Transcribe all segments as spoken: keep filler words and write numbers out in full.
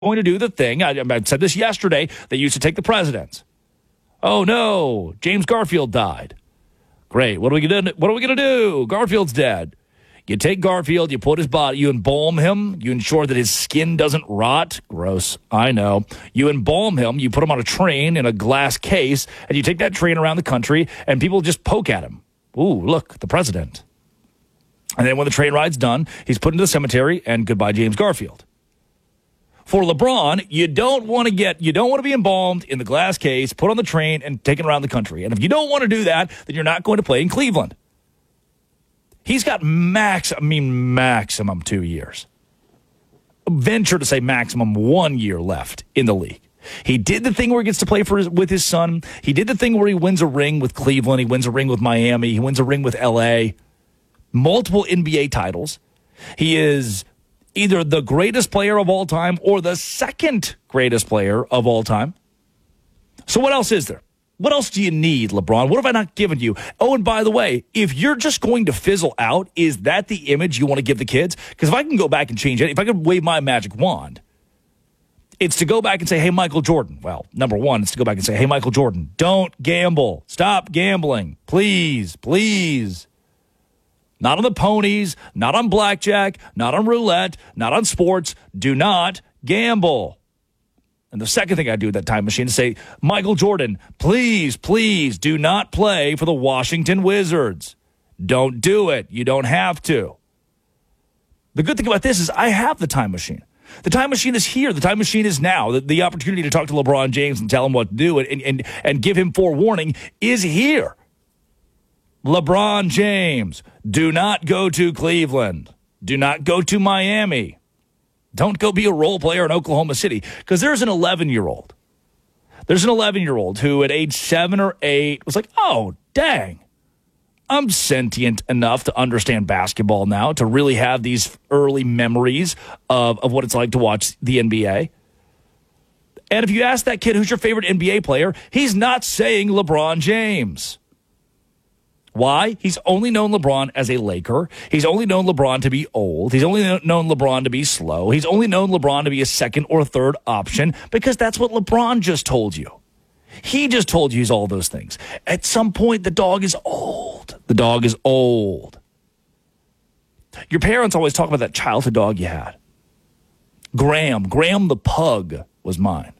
going to do the thing. I, I said this yesterday. They used to take the presidents. Oh, no, James Garfield died. Great. What are we going to What are we going to do? Garfield's dead. You take Garfield, you put his body, you embalm him, you ensure that his skin doesn't rot. Gross, I know. You embalm him, you put him on a train in a glass case, and you take that train around the country, and people just poke at him. Ooh, look, the president. And then when the train ride's done, he's put into the cemetery, and goodbye, James Garfield. For LeBron, you don't want to get, you don't want to be embalmed in the glass case, put on the train, and taken around the country. And if you don't want to do that, then you're not going to play in Cleveland. He's got max, I mean, maximum two years. Venture to say maximum one year left in the league. He did the thing where he gets to play for his, with his son. He did the thing where he wins a ring with Cleveland. He wins a ring with Miami. He wins a ring with L A. Multiple N B A titles. He is either the greatest player of all time or the second greatest player of all time. So what else is there? What else do you need, LeBron? What have I not given you? Oh, and by the way, if you're just going to fizzle out, is that the image you want to give the kids? Because if I can go back and change it, if I could wave my magic wand, it's to go back and say, hey, Michael Jordan. Well, number one, it's to go back and say, hey, Michael Jordan, don't gamble. Stop gambling. Please, please. Not on the ponies, not on blackjack, not on roulette, not on sports. Do not gamble. And the second thing I do with that time machine is say, Michael Jordan, please, please do not play for the Washington Wizards. Don't do it. You don't have to. The good thing about this is I have the time machine. The time machine is here. The time machine is now. The, the opportunity to talk to LeBron James and tell him what to do and, and, and give him forewarning is here. LeBron James, do not go to Cleveland. Do not go to Miami. Don't go be a role player in Oklahoma City, because there's an eleven-year-old. There's an eleven-year-old who at age seven or eight was like, oh, dang, I'm sentient enough to understand basketball now, to really have these early memories of, of what it's like to watch the N B A. And if you ask that kid, who's your favorite N B A player, he's not saying LeBron James. Why? He's only known LeBron as a Laker. He's only known LeBron to be old. He's only known LeBron to be slow. He's only known LeBron to be a second or third option because that's what LeBron just told you. He just told you he's all those things. At some point, the dog is old. The dog is old. Your parents always talk about that childhood dog you had. Graham. Graham the pug was mine.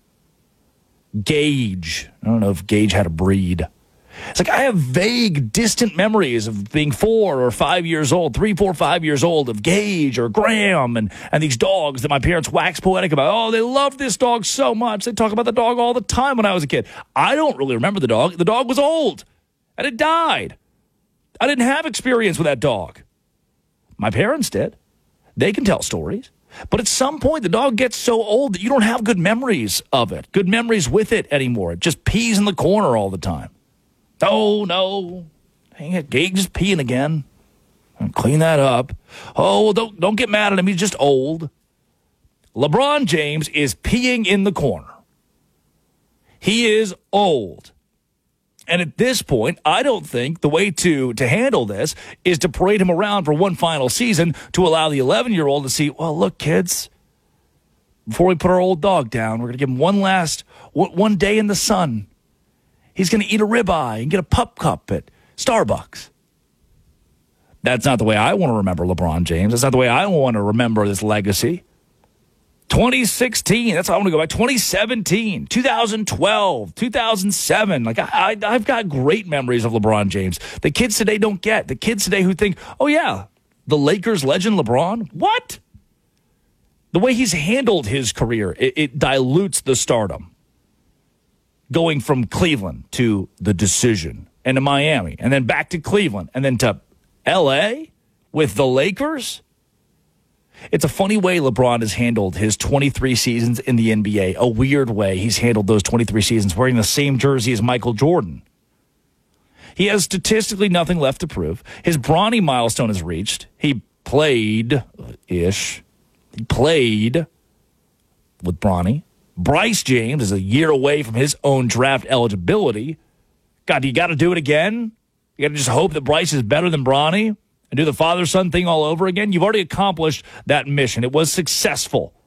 Gage. I don't know if Gage had a breed. It's like I have vague, distant memories of being four or five years old, three, four, five years old, of Gage or Graham and, and these dogs that my parents wax poetic about. Oh, they loved this dog so much. They talk about the dog all the time when I was a kid. I don't really remember the dog. The dog was old, and it died. I didn't have experience with that dog. My parents did. They can tell stories. But at some point, the dog gets so old that you don't have good memories of it, good memories with it anymore. It just pees in the corner all the time. Oh, no. Dang it, Gage is peeing again. Clean that up. Oh, well, don't, don't get mad at him. He's just old. LeBron James is peeing in the corner. He is old. And at this point, I don't think the way to, to handle this is to parade him around for one final season to allow the eleven-year-old to see, well, look, kids, before we put our old dog down, we're going to give him one last, one day in the sun. He's going to eat a ribeye and get a pup cup at Starbucks. That's not the way I want to remember LeBron James. That's not the way I want to remember this legacy. twenty sixteen, that's how I want to go back. twenty seventeen, two thousand twelve, two thousand seven. Like I, I, I've got great memories of LeBron James. The kids today don't get. The kids today who think, oh, yeah, the Lakers legend LeBron? What? The way he's handled his career, it, it dilutes the stardom. Going from Cleveland to the decision and to Miami and then back to Cleveland and then to L A with the Lakers. It's a funny way LeBron has handled his twenty-three seasons in the N B A. A weird way he's handled those twenty-three seasons wearing the same jersey as Michael Jordan. He has statistically nothing left to prove. His Bronny milestone is reached. He played-ish. He played with Bronny. Bryce James is a year away from his own draft eligibility. God, you got to do it again? You got to just hope that Bryce is better than Bronny and do the father-son thing all over again? You've already accomplished that mission. It was successful.